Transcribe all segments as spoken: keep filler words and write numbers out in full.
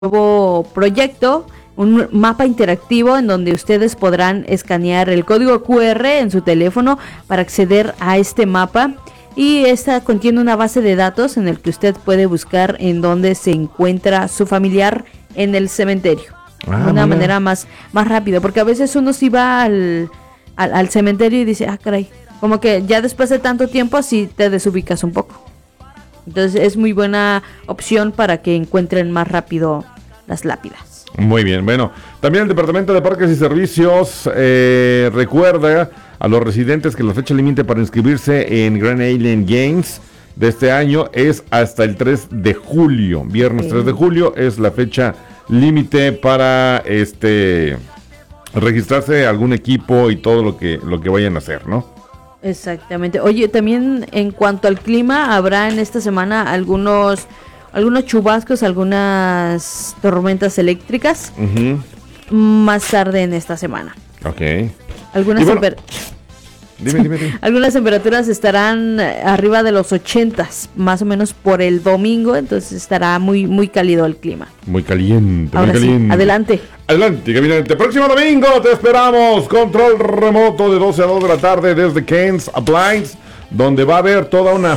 nuevo proyecto, un mapa interactivo en donde ustedes podrán escanear el código cu erre en su teléfono para acceder a este mapa, y esta contiene una base de datos en el que usted puede buscar en dónde se encuentra su familiar en el cementerio. Ah, de una mira. manera más, más rápida, porque a veces uno sí va al, al, al cementerio y dice, ah caray, como que ya después de tanto tiempo así te desubicas un poco. Entonces es muy buena opción para que encuentren más rápido las lápidas. Muy bien, bueno, también el Departamento de Parques y Servicios eh, recuerda a los residentes que la fecha límite para inscribirse en Grand Island Games de este año es hasta el tres de julio. Viernes okay. tres de julio es la fecha límite para este registrarse algún equipo y todo lo que lo que vayan a hacer, ¿no? Exactamente. Oye, también en cuanto al clima, habrá en esta semana algunos algunos chubascos, algunas tormentas eléctricas uh-huh. más tarde en esta semana. Ok. Algunas bueno, temper- dime, dime, dime. Algunas temperaturas estarán arriba de los ochentas, más o menos por el domingo, entonces estará muy muy cálido el clima. Muy caliente, Ahora muy sí, caliente. adelante. Adelante, caminante. Próximo domingo te esperamos. Control remoto de doce a dos de la tarde desde Ken's Appliance, donde va a haber toda una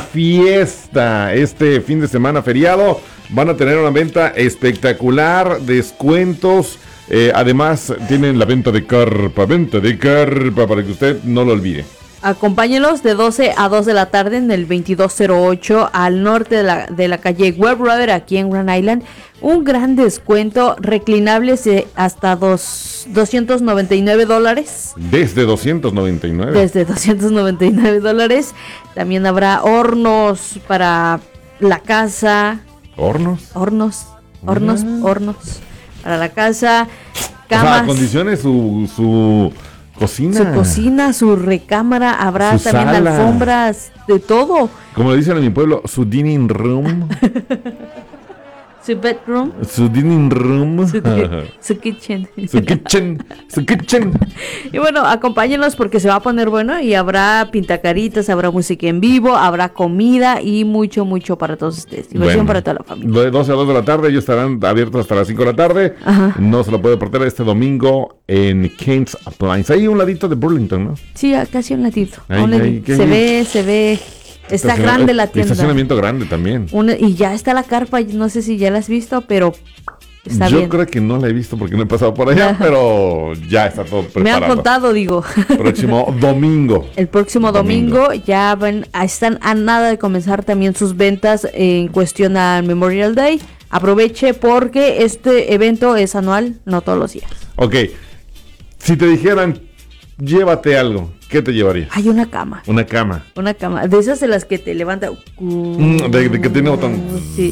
fiesta este fin de semana feriado. Van a tener una venta espectacular, descuentos. Eh, además, tienen la venta de carpa, venta de carpa para que usted no lo olvide. Acompáñenos de doce a dos de la tarde en el veintidós cero ocho al norte de la, de la calle Web Brother, aquí en Grand Island. Un gran descuento, reclinables de hasta dos, doscientos noventa y nueve dólares. Desde doscientos noventa y nueve. Desde doscientos noventa y nueve dólares. También habrá hornos para la casa. ¿Hornos? Hornos, hornos, ah. hornos. Para la casa, camas. O sea, acondicione su, su cocina. Su cocina, su recámara, habrá su también sala. alfombras, de todo. Como le dicen en mi pueblo, su dining room. Su bedroom. Su dining room. Su, su kitchen. Su kitchen. Su kitchen. Y bueno, acompáñenos porque se va a poner bueno y habrá pintacaritas, habrá música en vivo, habrá comida y mucho, mucho para todos ustedes. Diversión bueno, para toda la familia. De doce a dos de la tarde, ellos estarán abiertos hasta las cinco de la tarde. Ajá. No se lo puede perder este domingo en Ken's Appliance. Ahí un ladito de Burlington, ¿no? Sí, casi un ladito. Ahí, un ahí, se ahí? ve, se ve. Está grande la tienda. Estacionamiento grande también. Una, y ya está la carpa, no sé si ya la has visto, pero está Yo bien. creo que no la he visto porque no he pasado por allá, pero ya está todo preparado. Me han contado, digo. Próximo domingo. El próximo domingo, domingo ya van, están a nada de comenzar también sus ventas en cuestión al Memorial Day. Aproveche porque este evento es anual, no todos los días. Ok, si te dijeran, llévate algo, ¿qué te llevarías? Hay una cama. Una cama. Una cama. De esas de las que te levanta. Mm, de, de que tiene botón. Sí.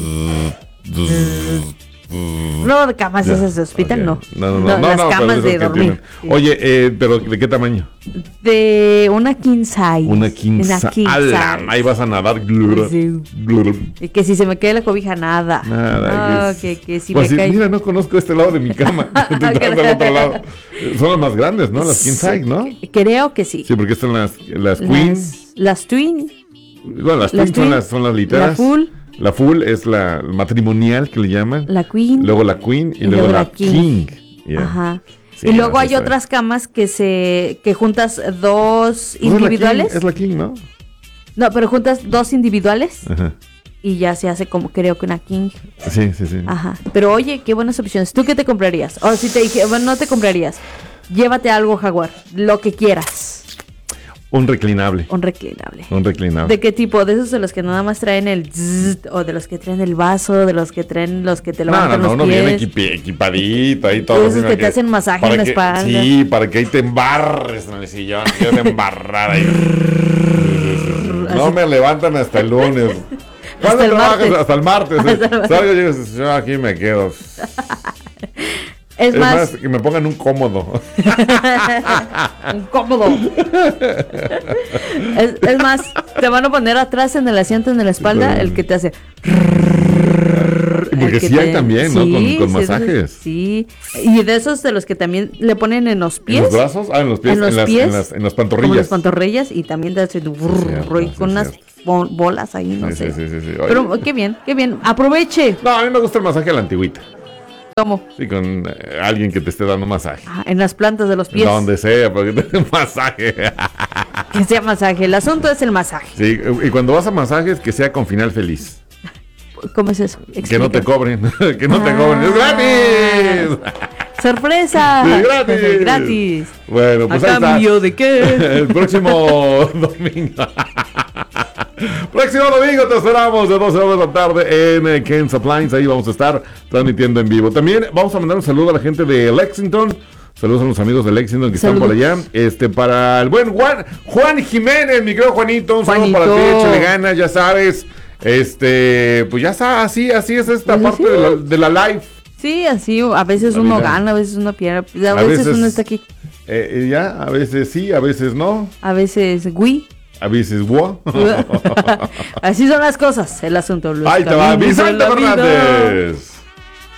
No, de camas ya. esas de hospital, okay. no. No, no, no. no, no las no, camas de dormir. Sí. Oye, eh, pero ¿de qué tamaño? De una king size. Una king size. Ahí vas a nadar. Sí. Y que si se me cae la cobija, nada. Nada. No, que, que si pues me si, cae. Mira, no conozco este lado de mi cama. del otro lado. Son las más grandes, ¿no? Las king size, ¿no? Creo que sí. Sí, porque están las, las queen. Las, las twin. Bueno, las, las twin, twin son las, son las literas. La full. La full es la matrimonial que le llaman. La queen. Luego la queen y, y luego, luego la king. king. Yeah. Ajá. Sí, y luego hay otras camas que se que juntas dos pues individuales. Es la, king, es la king, ¿no? No, pero juntas dos individuales. Ajá. Y ya se hace como creo que una king. Sí, sí, sí. Ajá. Pero oye, qué buenas opciones. ¿Tú qué te comprarías? O si te dije, bueno, no te comprarías. Llévate algo, Jaguar. Lo que quieras. Un reclinable. Un reclinable. Un reclinable. ¿De qué tipo? ¿De esos de los que nada más traen el zzz, o de los que traen el vaso, de los que traen los que te levantan no, no, los no, pies? No, no, viene equipi- equipadito ahí todo. Esos que, que te hacen masaje en la que, espalda. Sí, para que ahí te embarres en el sillón. Quieres embarrar ahí. No me levantan hasta el lunes. ¿Cuándo trabajas? Hasta el martes. ¿eh? Salgo y digo, yo aquí me quedo. Es, es más, más, que me pongan un cómodo. Un cómodo. es, es más, te van a poner atrás en el asiento, en la espalda, el que te hace. Porque sí hay te... también, ¿no? Sí, con, con sí, masajes. Sí. Y de esos de los que también le ponen en los pies. ¿En los brazos? Ah, en los pies. En los en las, pies. En las, en las pantorrillas. Como las pantorrillas y también te hace brrr, sí, cierto, sí, con unas bo- bolas ahí, no sí, sé. Sí, sí, sí, sí. Pero qué bien, qué bien. Aproveche. No, a mí me gusta el masaje a la antigüita. ¿Cómo? Sí, con eh, alguien que te esté dando masaje. Ah, en las plantas de los pies. Donde sea, porque te den masaje. Que sea masaje. El asunto es el masaje. Sí, y cuando vas a masajes, que sea con final feliz. ¿Cómo es eso? Que no te cobren. Que no ah, te cobren. ¡Es gratis! ¡Sorpresa! ¡Es gratis! ¡Gratis! Bueno, pues ¿A ahí cambio está. de qué? El próximo domingo. Próximo domingo te esperamos de doce horas de la tarde en eh, Ken's Appliance. Ahí vamos a estar transmitiendo en vivo. También vamos a mandar un saludo a la gente de Lexington. Saludos a los amigos de Lexington que Saludos. están por allá. Este, para el buen Juan, Juan Jiménez, mi querido Juanito. Un saludo Juanito. para ti, échale ganas, ya sabes. Este, pues ya está, así, así es esta Pues parte así. de la, de la live. Sí, así, a veces La uno vida. gana, a veces uno pierde, a, A veces, veces- uno está aquí, Eh, eh, ya, a veces sí, a veces no. a veces oui. A veces wow. Así son las cosas, el asunto. Los Ahí te va, caminos de Vicente la vida. Fernández.